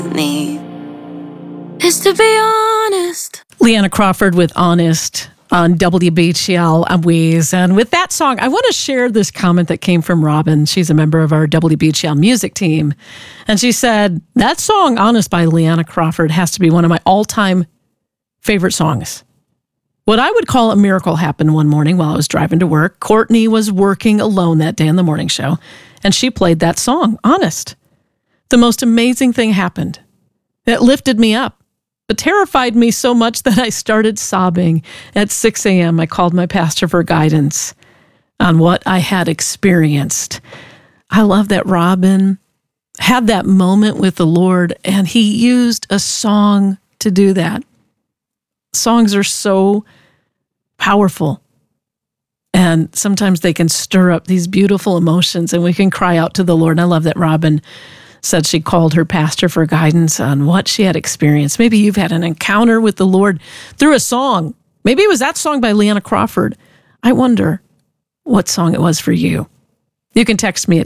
need is to be honest. Leanna Crawford with Honest on WBHL and Weez. And with that song, I want to share this comment that came from Robin. She's a member of our WBHL music team. And she said, that song, Honest by Leanna Crawford, has to be one of my all-time favorite songs. What I would call a miracle happened one morning while I was driving to work. Courtney was working alone that day on the morning show, and she played that song, Honest. The most amazing thing happened. It lifted me up. It terrified me so much that I started sobbing. At 6 a.m., I called my pastor for guidance on what I had experienced. I love that Robin had that moment with the Lord, and he used a song to do that. Songs are so powerful, and sometimes they can stir up these beautiful emotions, and we can cry out to the Lord. And I love that Robin said she called her pastor for guidance on what she had experienced. Maybe you've had an encounter with the Lord through a song. Maybe it was that song by Leanna Crawford. I wonder what song it was for you. You can text me at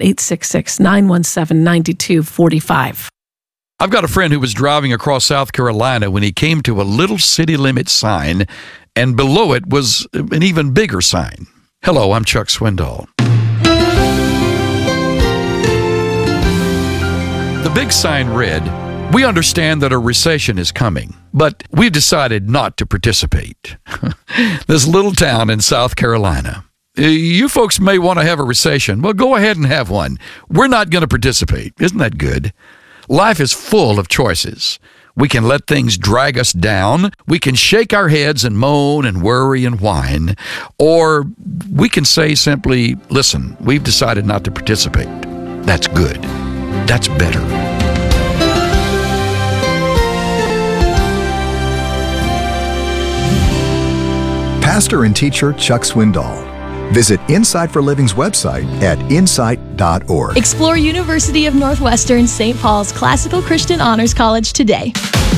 866-917-9245. I've got a friend who was driving across South Carolina when he came to a little city limit sign, and below it was an even bigger sign. Hello, I'm Chuck Swindoll. The big sign read, "We understand that a recession is coming, but we've decided not to participate." This little town in South Carolina. You folks may want to have a recession. Well, go ahead and have one. We're not going to participate. Isn't that good? Life is full of choices. We can let things drag us down. We can shake our heads and moan and worry and whine. Or we can say simply, listen, we've decided not to participate. That's good. That's better. Pastor and teacher Chuck Swindoll. Visit Insight for Living's website at insight.org. Explore University of Northwestern St. Paul's Classical Christian Honors College today.